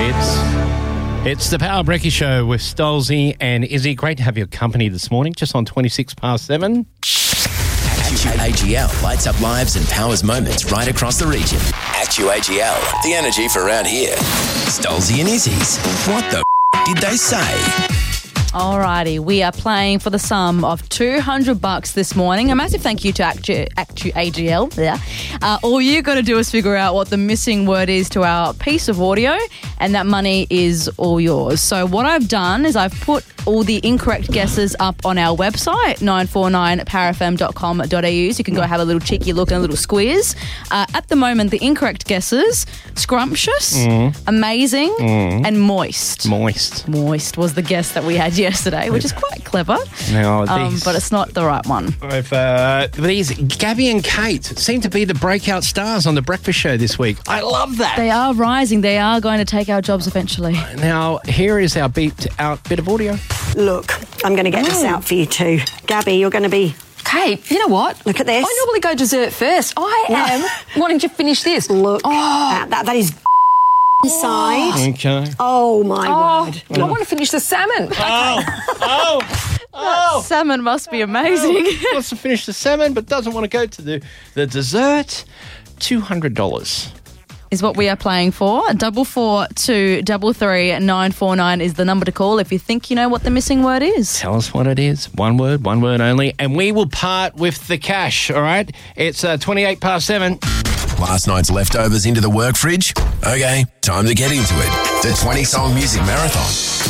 It's the Power Brekkie Show with Stolzy and Izzy. Great to have your company this morning, just on 26 past 7. AGL lights up lives and powers moments right across the region. AGL, the energy for around here. Stolzy and Izzy's. What the did they say? Alrighty, we are playing for the sum of $200 this morning. A massive thank you to AGL. Yeah. All you got to do is figure out what the missing word is to our piece of audio, and that money is all yours. So what I've done is I've put all the incorrect guesses up on our website, 949powerfm.com.au, so you can go have a little cheeky look and a little squeeze. At the moment, the incorrect guesses: scrumptious, amazing, and moist. Moist was the guess that we had yesterday, which is quite clever. Now, but it's not the right one. These Gabby and Kate seem to be the breakout stars on the breakfast show this week. I love that. They are rising. They are going to take our jobs eventually. Now, here is our beeped out bit of audio. Look, I'm going to get this out for you too. Gabby, you're going to be... Kate, you know what? Look at this. I normally go dessert first. I am wanting to finish this. Look, that is inside. Okay. Oh, my word. I want to finish the salmon. That salmon must be amazing. Wants to finish the salmon but doesn't want to go to the dessert. $200. Is what we are playing for. 442 33 949 is the number to call if you think you know what the missing word is. Tell us what it is. One word only, and we will part with the cash, all right? It's 28 past 7. Last night's leftovers into the work fridge? Okay, time to get into it. The 20-song music marathon.